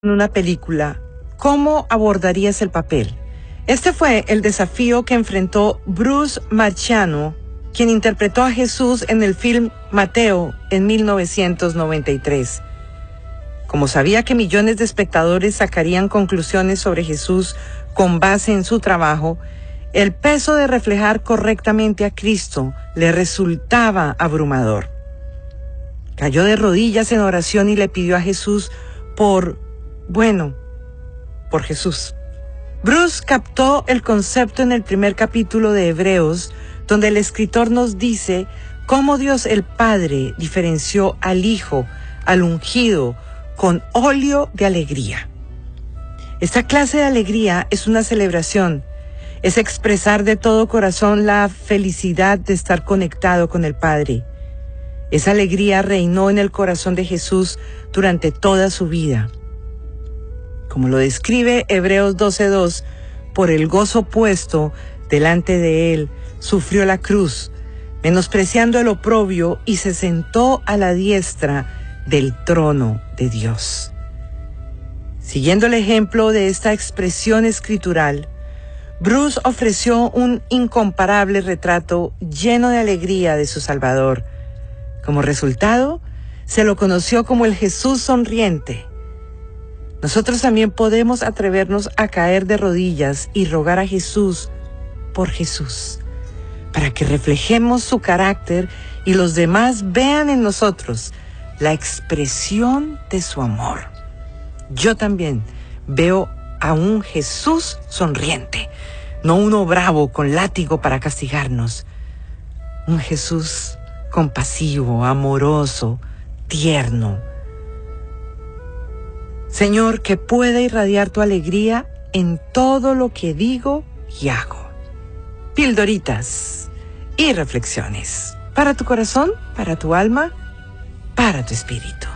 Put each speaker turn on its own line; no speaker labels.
en una película, ¿cómo abordarías el papel? Este fue el desafío que enfrentó Bruce Marchiano, quien interpretó a Jesús en el film Mateo en 1993. Como sabía que millones de espectadores sacarían conclusiones sobre Jesús con base en su trabajo, el peso de reflejar correctamente a Cristo le resultaba abrumador. Cayó de rodillas en oración y le pidió a Jesús por Jesús. Bruce captó el concepto en el primer capítulo de Hebreos, donde el escritor nos dice cómo Dios el Padre diferenció al Hijo, al ungido, con óleo de alegría. Esta clase de alegría es una celebración, es expresar de todo corazón la felicidad de estar conectado con el Padre. Esa alegría reinó en el corazón de Jesús durante toda su vida. Como lo describe Hebreos 12:2, por el gozo puesto delante de él, sufrió la cruz, menospreciando el oprobio, y se sentó a la diestra del trono de Dios. Siguiendo el ejemplo de esta expresión escritural, Bruce ofreció un incomparable retrato lleno de alegría de su Salvador. Como resultado, se lo conoció como el Jesús sonriente. Nosotros también podemos atrevernos a caer de rodillas y rogar a Jesús por Jesús, para que reflejemos su carácter y los demás vean en nosotros la expresión de su amor. Yo también veo a un Jesús sonriente, no uno bravo con látigo para castigarnos. Un Jesús compasivo, amoroso, tierno. Señor, que pueda irradiar tu alegría en todo lo que digo y hago. Pildoritas y reflexiones para tu corazón, para tu alma, para tu espíritu.